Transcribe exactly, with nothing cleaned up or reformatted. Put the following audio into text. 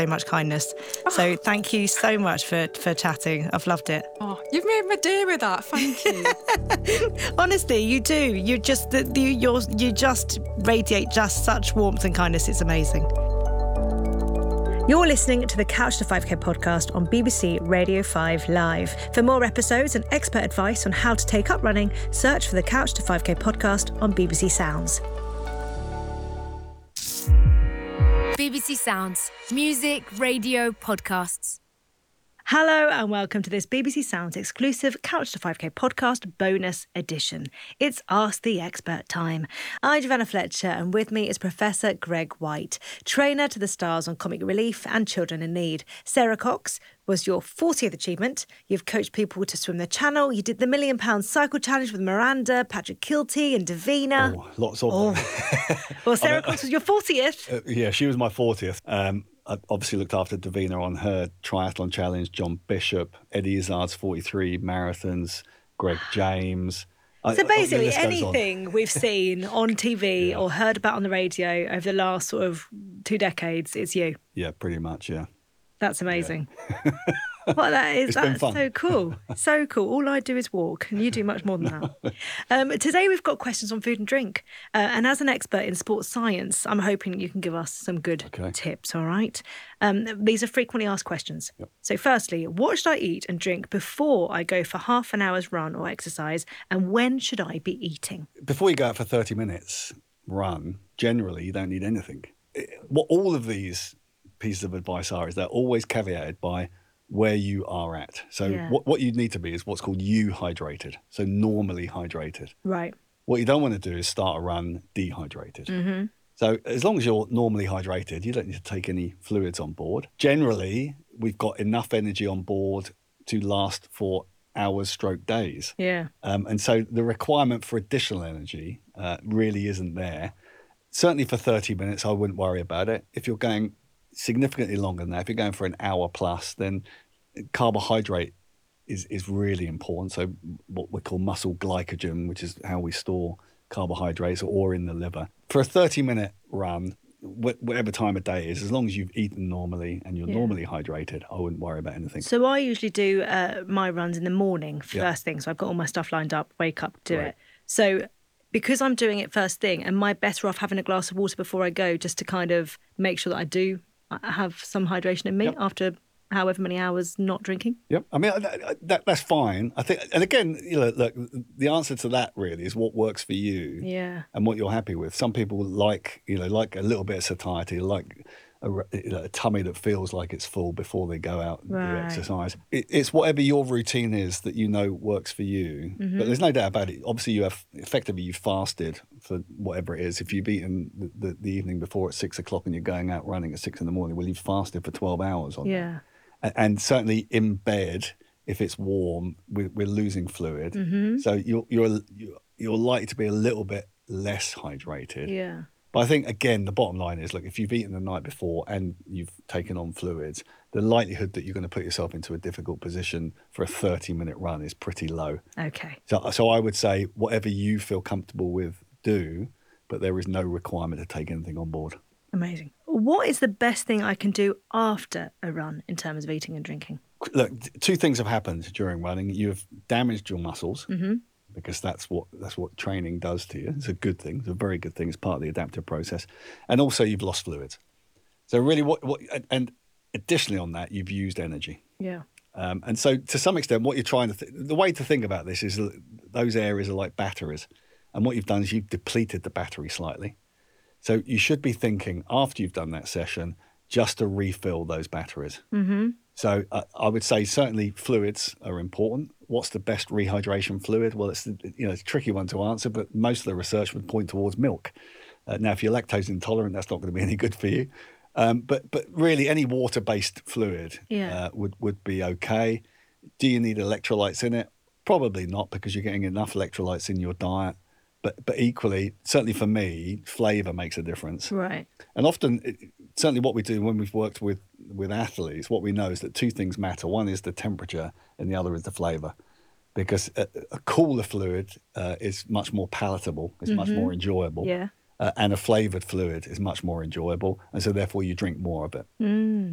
so much kindness. So thank you so much for, for chatting. I've loved it. Oh, you've made my day with that. Thank you. Honestly, you do. You just you you're, you just radiate just such warmth and kindness. It's amazing. You're listening to the Couch to five K podcast on B B C Radio five Live. For more episodes and expert advice on how to take up running, search for the Couch to five K podcast on B B C Sounds. B B C Sounds. Music, radio, podcasts. Hello and welcome to this B B C Sounds exclusive Couch to five K podcast bonus edition. It's Ask the Expert time. I'm Giovanna Fletcher and with me is Professor Greg White, trainer to the stars on Comic Relief and Children in Need. Sarah Cox was your fortieth achievement. You've coached people to swim the channel. You did the Million Pound Cycle Challenge with Miranda, Patrick Kilty and Davina. Oh, lots of oh. them. Well, Sarah Cox was your fortieth. Uh, yeah, she was my fortieth. Um, I obviously looked after Davina on her triathlon challenge, John Bishop, Eddie Izzard's forty-three marathons, Greg James. So I, basically I, anything we've seen on T V yeah. or heard about on the radio over the last sort of two decades, it's you. Yeah, pretty much, yeah. That's amazing. Yeah. Well, that is, it's that's been fun. so cool. So cool. All I do is walk and you do much more than that. Um, today we've got questions on food and drink. Uh, and as an expert in sports science, I'm hoping you can give us some good okay. tips, all right? Um, these are frequently asked questions. Yep. So firstly, what should I eat and drink before I go for half an hour's run or exercise? And when should I be eating? Before you go out for thirty minutes run, generally you don't need anything. What all of these pieces of advice are is they're always caveated by where you are at. So yeah. what, what you need to be is what's called euhydrated, so normally hydrated. Right. What you don't want to do is start a run dehydrated. Mm-hmm. So as long as you're normally hydrated, you don't need to take any fluids on board. Generally, we've got enough energy on board to last for hours stroke days. Yeah. Um, and so the requirement for additional energy uh, really isn't there. Certainly for thirty minutes, I wouldn't worry about it. If you're going significantly longer than that, if you're going for an hour plus, then carbohydrate is, is really important. So what we call muscle glycogen, which is how we store carbohydrates, or in the liver. For a thirty minute run, wh- whatever time of day it is, as long as you've eaten normally and you're yeah. normally hydrated, I wouldn't worry about anything. So I usually do uh, my runs in the morning first yeah. thing. So I've got all my stuff lined up, wake up, do right. it. So because I'm doing it first thing, am I better off having a glass of water before I go just to kind of make sure that I do have some hydration in me yep. after however many hours not drinking? Yep. I mean, that, that, that's fine. I think, and again, you know, look, the answer to that really is what works for you yeah. and what you're happy with. Some people like, you know, like a little bit of satiety, like a, you know, a tummy that feels like it's full before they go out and right. do exercise. It, it's whatever your routine is that you know works for you. Mm-hmm. But there's no doubt about it. Obviously, you have effectively you fasted for whatever it is. If you've eaten the, the, the evening before at six o'clock and you're going out running at six in the morning, well, you've fasted for twelve hours on yeah. that. And certainly in bed, if it's warm, we're, we're losing fluid. Mm-hmm. So you're, you're you're likely to be a little bit less hydrated. Yeah. But I think, again, the bottom line is, look, if you've eaten the night before and you've taken on fluids, the likelihood that you're going to put yourself into a difficult position for a thirty-minute run is pretty low. Okay. So, so I would say whatever you feel comfortable with, do, but there is no requirement to take anything on board. Amazing. What is the best thing I can do after a run in terms of eating and drinking? Look, two things have happened during running. You've damaged your muscles mm-hmm. because that's what that's what training does to you. It's a good thing. It's a very good thing. It's part of the adaptive process. And also you've lost fluids. So really what, what and additionally on that, you've used energy. Yeah. Um, and so to some extent, what you're trying to, th- the way to think about this is those areas are like batteries. And what you've done is you've depleted the battery slightly. So you should be thinking after you've done that session, just to refill those batteries. Mm-hmm. So uh, I would say certainly fluids are important. What's the best rehydration fluid? Well, it's you know it's a tricky one to answer, but most of the research would point towards milk. Uh, now, if you're lactose intolerant, that's not going to be any good for you. Um, but but really, any water-based fluid yeah. uh, would would be okay. Do you need electrolytes in it? Probably not, because you're getting enough electrolytes in your diet. But but equally, certainly for me, flavour makes a difference. Right. And often, it, certainly what we do when we've worked with, with athletes, what we know is that two things matter. One is the temperature and the other is the flavour. Because a, a cooler fluid uh, is much more palatable, it's mm-hmm. much more enjoyable. Yeah. Uh, and a flavoured fluid is much more enjoyable. And so therefore you drink more of it. Mm.